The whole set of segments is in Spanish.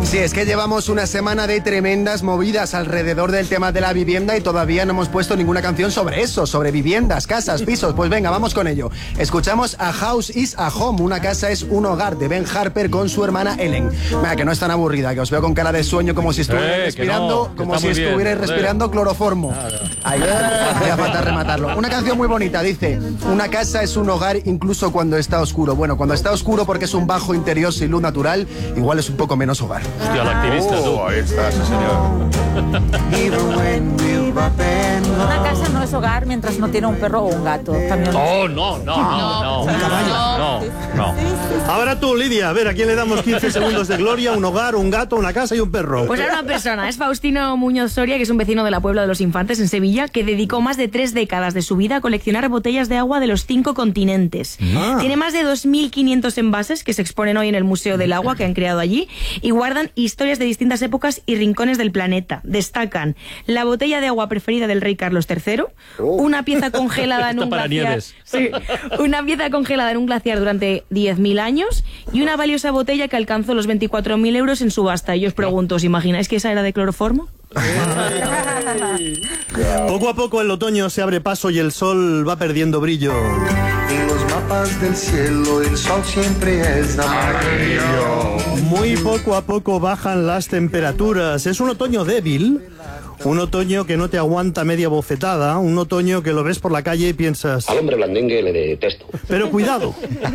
Sí, es que llevamos una semana de tremendas movidas alrededor del tema de la vivienda y todavía no hemos puesto ninguna canción sobre eso, sobre viviendas, casas, pisos. Pues venga, vamos con ello. Escuchamos A House is a Home, una casa es un hogar, de Ben Harper con su hermana Ellen. Venga, que no es tan aburrida, que os veo con cara de sueño como si estuvierais respirando, respirando cloroformo. Ahí hacía falta rematarlo. Una canción muy bonita, dice: una casa es un hogar incluso cuando está oscuro. Bueno, cuando está oscuro porque es un bajo interior sin luz natural, igual es un poco menos hogar. Hostia, la activista, tú. Ahí está, sí, señor. Una casa no es hogar mientras no tiene un perro o un gato. También... No. Un caballo. No. Ahora tú, Lidia, a ver, ¿a quién le damos 15 segundos de gloria? Un hogar, un gato, una casa y un perro. Pues era una persona, es Faustino Muñoz Soria, que es un vecino de la Puebla de los Infantes en Sevilla, que dedicó más de 3 décadas de su vida a coleccionar botellas de agua de los 5 continentes. Tiene más de 2.500 envases que se exponen hoy en el Museo del Agua que han creado allí y guardan historias de distintas épocas y rincones del planeta. Destacan la botella de agua preferida del rey Carlos III, una pieza congelada en un glaciar. Sí, una pieza congelada en un glaciar durante 10.000 años y una valiosa botella que alcanzó los 24.000 euros en subasta. Y yo os pregunto, ¿os imagináis que esa era de cloroformo? Poco a poco el otoño se abre paso y el sol va perdiendo brillo. En los mapas del cielo el sol siempre es amarillo. Muy poco a poco bajan las temperaturas. Es un otoño débil, un otoño que no te aguanta media bofetada, un otoño que lo ves por la calle y piensas: al hombre blandengue le detesto. Pero cuidado,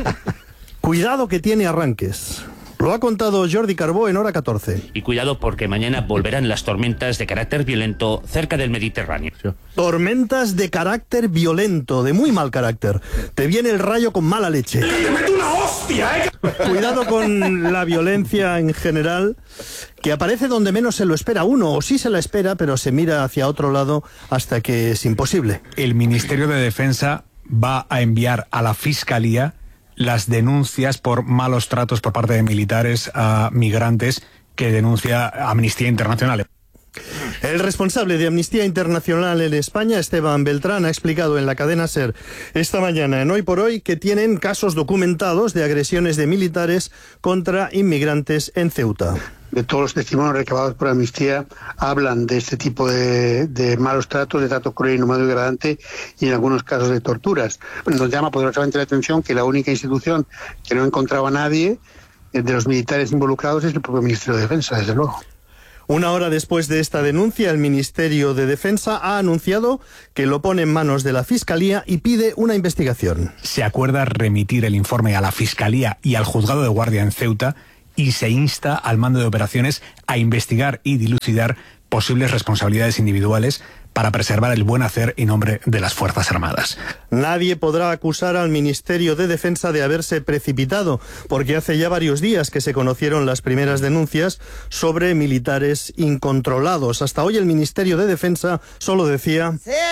cuidado que tiene arranques. Lo ha contado Jordi Carbó en Hora 14. Y cuidado porque mañana volverán las tormentas de carácter violento cerca del Mediterráneo. Tormentas de carácter violento, de muy mal carácter. Te viene el rayo con mala leche. ¡Te meto una hostia, Cuidado con la violencia en general, que aparece donde menos se lo espera uno, o sí se la espera, pero se mira hacia otro lado hasta que es imposible. El Ministerio de Defensa va a enviar a la Fiscalía las denuncias por malos tratos por parte de militares a migrantes que denuncia Amnistía Internacional. El responsable de Amnistía Internacional en España, Esteban Beltrán, ha explicado en la cadena SER esta mañana en Hoy por Hoy que tienen casos documentados de agresiones de militares contra inmigrantes en Ceuta. De todos los testimonios recabados por Amnistía hablan de este tipo de malos tratos, de trato cruel, inhumano y degradante, y en algunos casos de torturas. Nos llama poderosamente la atención que la única institución que no encontraba a nadie de los militares involucrados es el propio Ministerio de Defensa, desde luego. Una hora después de esta denuncia, el Ministerio de Defensa ha anunciado que lo pone en manos de la Fiscalía y pide una investigación. Se acuerda remitir el informe a la Fiscalía y al Juzgado de Guardia en Ceuta y se insta al mando de operaciones a investigar y dilucidar posibles responsabilidades individuales para preservar el buen hacer y nombre de las Fuerzas Armadas. Nadie podrá acusar al Ministerio de Defensa de haberse precipitado, porque hace ya varios días que se conocieron las primeras denuncias sobre militares incontrolados. Hasta hoy el Ministerio de Defensa solo decía: